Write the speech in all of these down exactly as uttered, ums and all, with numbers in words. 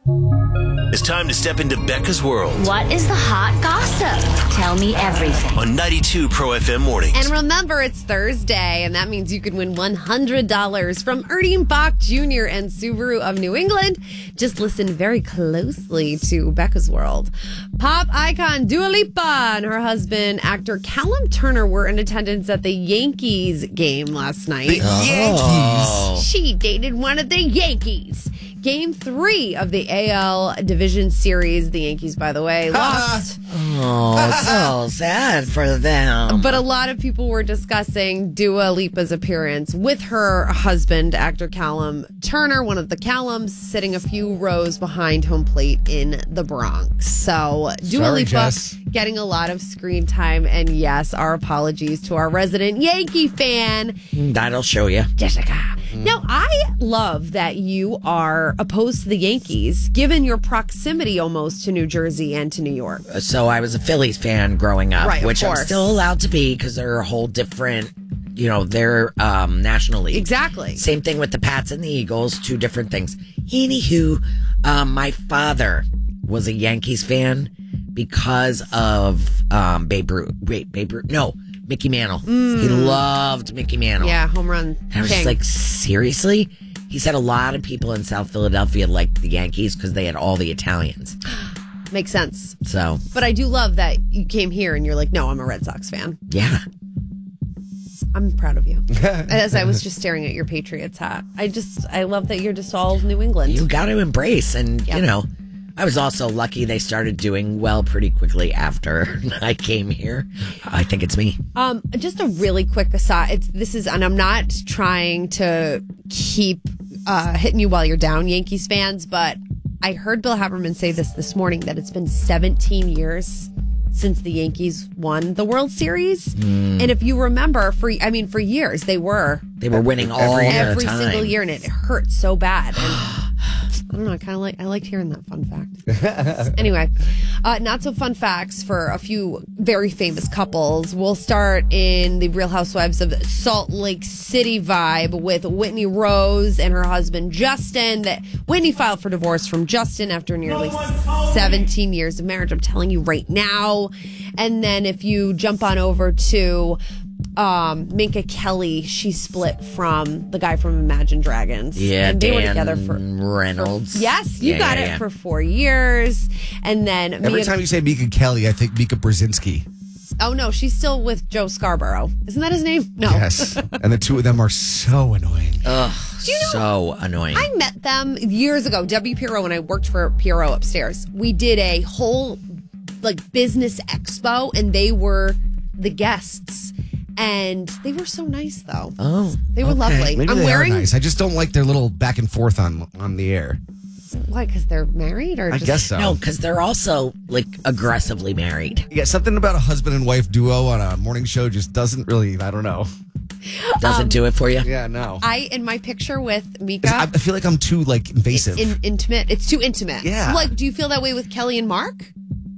It's time to step into Becca's world. What is the hot gossip? Tell me everything. On ninety-two Pro F M Mornings. And remember, it's Thursday, and that means you could win one hundred dollars from Ernie Bach Junior and Subaru of New England. Just listen very closely to Becca's world. Pop icon Dua Lipa and her husband, actor Callum Turner, were in attendance at the Yankees game last night. The Yankees? She dated one of the Yankees. Game three of the A L Division Series. The Yankees, by the way, lost. Oh, so sad for them. But a lot of people were discussing Dua Lipa's appearance with her husband, actor Callum Turner, one of the Callums, sitting a few rows behind home plate in the Bronx. So Dua Sorry, Lipa Jess. getting a lot of screen time. And yes, our apologies to our resident Yankee fan, That'll show you. Jessica. Now, I love that you are opposed to the Yankees, given your proximity almost to New Jersey and to New York. So I was a Phillies fan growing up, Right, of which I'm course. still allowed to be because they're a whole different, you know, they're um, National League. Exactly. Same thing with the Pats and the Eagles, two different things. Anywho, um, my father was a Yankees fan because of um, Babe Ruth. Wait, Babe Ruth? No, Mickey Mantle. He loved Mickey Mantle. Yeah, home run And I was king. just like, seriously? He said a lot of people in South Philadelphia liked the Yankees because they had all the Italians. Makes sense. So, But I do love that you came here and you're like, no, I'm a Red Sox fan. yeah. I'm proud of you. As I was just staring at your Patriots hat. I just, I love that you're just all New England. You got to embrace. And, Yep. you know, I was also lucky they started doing well pretty quickly after I came here. I think it's me. Um, just a really quick aside. It's, this is, and I'm not trying to keep uh, hitting you while you're down, Yankees fans, but I heard Bill Haberman say this this morning that it's been seventeen years since the Yankees won the World Series. Mm. And if you remember, for I mean, for years they were They were winning all Every the year. every time. single year, and it hurt so bad. And I don't know. I kind of like. I liked hearing that fun fact. Anyway, uh, not so fun facts for a few very famous couples. We'll start in the Real Housewives of Salt Lake City vibe with Whitney Rose and her husband Justin. That Whitney filed for divorce from Justin after nearly seventeen years of marriage. I'm telling you right now. And then if you jump on over to um, Minka Kelly, she split from the guy from Imagine Dragons. Yeah, and they Dan were together for Reynolds. for- yes, you Yeah, got yeah, it yeah. for four years, and then Every Mia- time you say Mika Kelly, I think Mika Brzezinski. oh no, she's still with Joe Scarborough. Isn't that his name? No. Yes. And the two of them are so annoying. Ugh, so annoying. I met them years ago, W. P R O, when I worked for P R O upstairs. We did a whole like business expo, and they were the guests. And they were so nice, though. oh, They were okay. lovely. Maybe I'm they wearing are nice. I just don't like their little back and forth on on the air. why? Because they're married, or I just, guess so. No, because they're also like aggressively married. Yeah, something about a husband and wife duo on a morning show just doesn't really, I don't know. Doesn't Um, do it for you. Yeah, no. I in my picture with Mika. I I feel like I'm too, like, invasive. in, intimate. It's too intimate. Yeah. Like, do you feel that way with Kelly and Mark?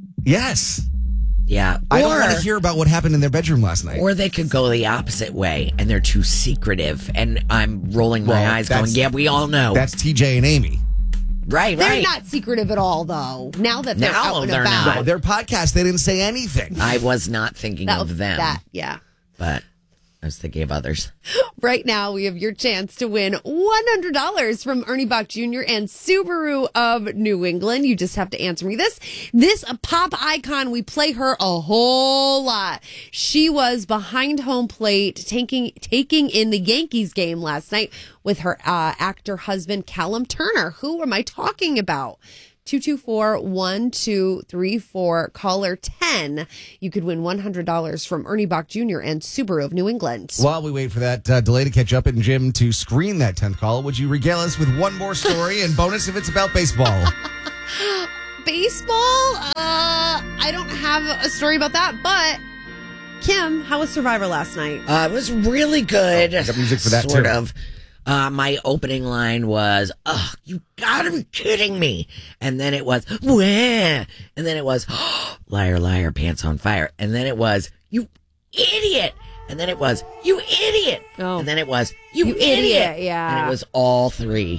yes. Yeah. I don't Or- want to hear about what happened in their bedroom last night. Or they could go the opposite way and they're too secretive. And I'm rolling my Well, eyes going, that's- yeah, we all know. That's T J and Amy. right, They're right. not secretive at all, though. Now that they're Now out and they're about. not. No, their podcast, they didn't say anything. I was not thinking That, of them. that, yeah. But I was thinking of others. Right now, we have your chance to win one hundred dollars from Ernie Bach Junior and Subaru of New England. You just have to answer me this. This a pop icon, we play her a whole lot. She was behind home plate taking taking in the Yankees game last night with her uh, actor husband, Callum Turner. Who am I talking about? two two four, one two three four, caller ten. You could win one hundred dollars from Ernie Bach Junior and Subaru of New England. While we wait for that uh, delay to catch up and Jim to screen that tenth call, would you regale us with one more story and bonus if it's about baseball? Baseball? Uh, I don't have a story about that, but Kim, how was Survivor last night? Uh, it was really good. Oh, got music for that, sort too. of. Uh, my opening line was, "Oh, you gotta be kidding me!" And then it was, "Wah!" And then it was, oh, "Liar, liar, pants on fire." And then it was, "You idiot!" And then it was, "You idiot!" Oh. And then it was, "You, You idiot!" idiot, yeah. And it was all three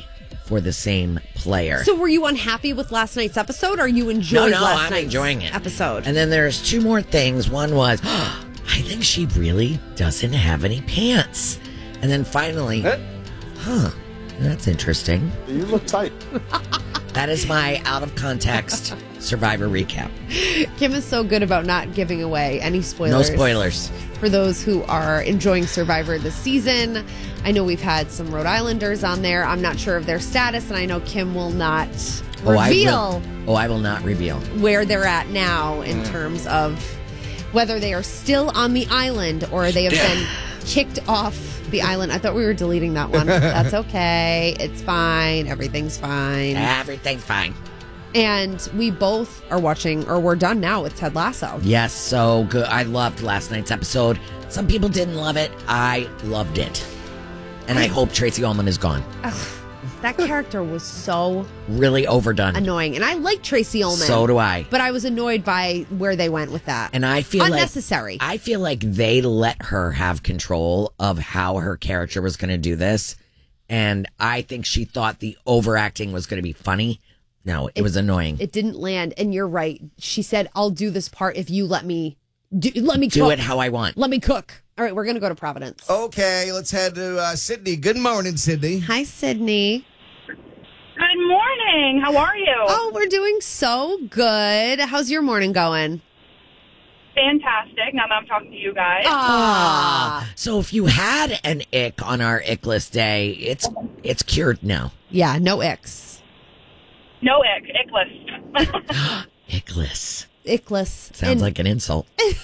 for the same player. So were you unhappy with last night's episode, or you enjoyed no, no, last I'm night's enjoying it. episode? And then there's two more things. One was, oh, I think she really doesn't have any pants. And then finally, huh, that's interesting. You look tight. That is my out of context Survivor recap. Kim is so good about not giving away any spoilers. No spoilers. For those who are enjoying Survivor this season. I know we've had some Rhode Islanders on there. I'm not sure of their status, and I know Kim will not Oh, I reveal will. Oh, I will not reveal. where they're at now in terms of whether they are still on the island or they have been kicked off the island. I thought we were deleting that one. That's okay. It's fine. Everything's fine. Everything's fine. And we both are watching, or we're done now with Ted Lasso. Yes, so good. I loved last night's episode. Some people didn't love it. I loved it. And I hope Tracy Ullman is gone. Ugh, that character was so Really overdone. annoying. And I like Tracy Ullman. So do I. But I was annoyed by where they went with that. And I feel unnecessary. like I feel like they let her have control of how her character was going to do this, and I think she thought the overacting was going to be funny. No, it, it was annoying. It didn't land, and you're right. She said, "I'll do this part if you let me do, let me do cook. it how I want. Let me cook." All right, we're gonna go to Providence. Okay, let's head to uh, Sydney. Good morning, Sydney. Hi, Sydney. Good morning. How are you? Oh, we're doing so good. How's your morning going? Fantastic. Now that I'm talking to you guys. Ah, So if you had an ick on our ick list day, it's it's cured now. yeah, no icks. No ick. Ickless. Ickless. Ickless. Sounds And- like an insult.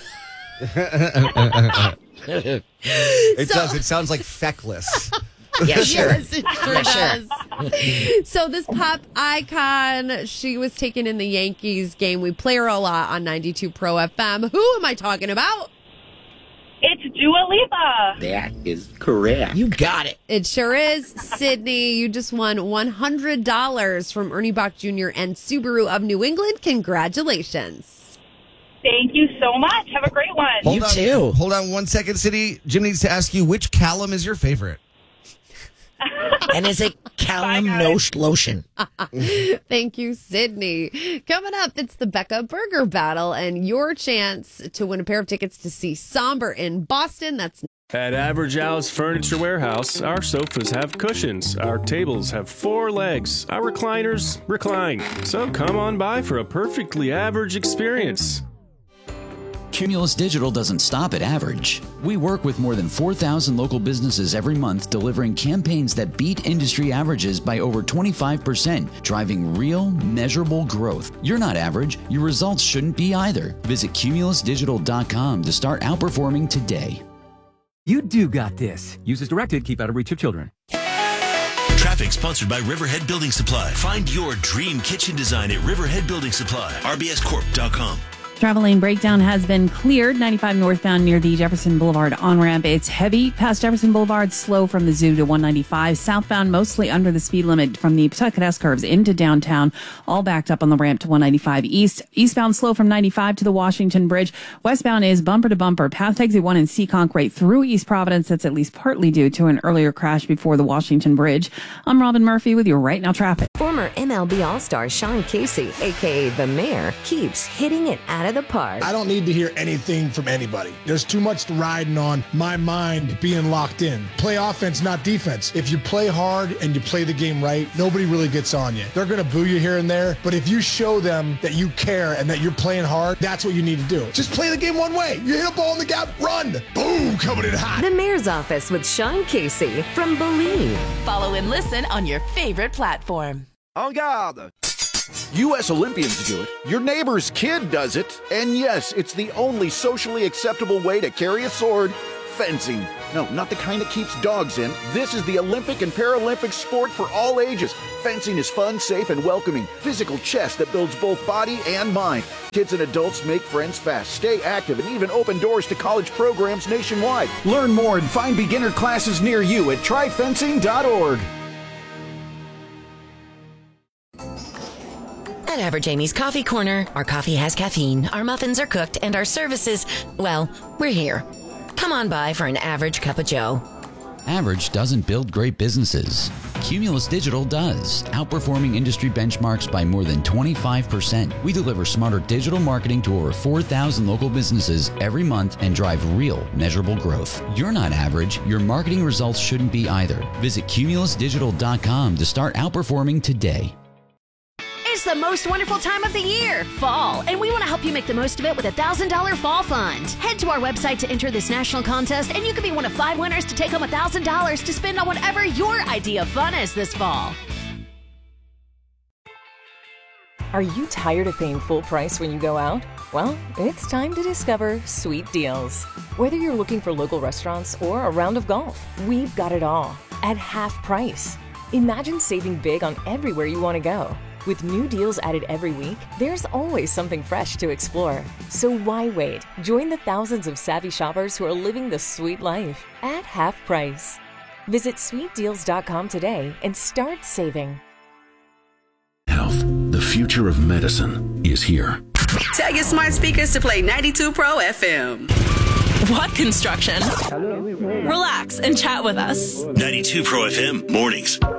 It So- does. It sounds like feckless. Yeah, sure. Yes, it sure Yeah, sure. does. So this pop icon, she was taken in the Yankees game. We play her a lot on ninety-two Pro F M. Who am I talking about? It's Dua Lipa. That is correct. You got it. It sure is. Sydney, you just won one hundred dollars from Ernie Bach Junior and Subaru of New England. Congratulations. Thank you so much. Have a great one. You on, too. Hold on one second, Sydney. Jim needs to ask you, which Callum is your favorite? And is it Callum Bye, no guys. lotion? Thank you, Sydney. Coming up, it's the Becca Burger Battle and your chance to win a pair of tickets to see Somber in Boston. That's At Average Al's Furniture Warehouse, our sofas have cushions, our tables have four legs, our recliners recline. So come on by for a perfectly average experience. Cumulus Digital doesn't stop at average. We work with more than four thousand local businesses every month, delivering campaigns that beat industry averages by over twenty-five percent, driving real, measurable growth. You're not average. Your results shouldn't be either. Visit cumulus digital dot com to start outperforming today. You do got this. Use as directed. Keep out of reach of children. Traffic sponsored by Riverhead Building Supply. Find your dream kitchen design at Riverhead Building Supply. R B S corp dot com. Travel lane breakdown has been cleared. ninety-five northbound near the Jefferson Boulevard on-ramp. It's heavy past Jefferson Boulevard, slow from the zoo to one ninety-five. Southbound, mostly under the speed limit from the Pawtucket S-curves into downtown, all backed up on the ramp to one ninety-five east. Eastbound, slow from ninety-five to the Washington Bridge. Westbound is bumper to bumper past Exit one in Seekonk right through East Providence. That's at least partly due to an earlier crash before the Washington Bridge. I'm Robin Murphy with your Right Now traffic. Former M L B All-Star Sean Casey, a k a. The Mayor, keeps hitting it out of the park. I don't need to hear anything from anybody. There's too much riding on my mind being locked in. Play offense, not defense. If you play hard and you play the game right, nobody really gets on you. They're going to boo you here and there, but if you show them that you care and that you're playing hard, that's what you need to do. Just play the game one way. You hit a ball in the gap, run. Boom, coming in hot. The Mayor's Office with Sean Casey from Believe. Follow and listen on your favorite platform. En garde! U S Olympians do it, your neighbor's kid does it, and yes, it's the only socially acceptable way to carry a sword, fencing. No, not the kind that keeps dogs in. This is the Olympic and Paralympic sport for all ages. Fencing is fun, safe, and welcoming. Physical chess that builds both body and mind. Kids and adults make friends fast, stay active, and even open doors to college programs nationwide. Learn more and find beginner classes near you at try fencing dot org. At Average Amy's Coffee Corner, our coffee has caffeine, our muffins are cooked, and our services, well, we're here. Come on by for an average cup of joe. Average doesn't build great businesses. Cumulus Digital does, outperforming industry benchmarks by more than twenty-five percent. We deliver smarter digital marketing to over four thousand local businesses every month and drive real, measurable growth. You're not average. Your marketing results shouldn't be either. Visit cumulus digital dot com to start outperforming today. It's the most wonderful time of the year, fall, and we want to help you make the most of it with a one thousand dollars fall fund. Head to our website to enter this national contest, and you could be one of five winners to take home one thousand dollars to spend on whatever your idea of fun is this fall. Are you tired of paying full price when you go out? Well, it's time to discover Sweet Deals. Whether you're looking for local restaurants or a round of golf, we've got it all at half price. Imagine saving big on everywhere you want to go. With new deals added every week, there's always something fresh to explore. So why wait? Join the thousands of savvy shoppers who are living the sweet life at half price. Visit sweet deals dot com today and start saving. Health, the future of medicine, is here. Tell your smart speakers to play ninety-two Pro F M. What construction? Relax and chat with us. ninety-two Pro F M, mornings.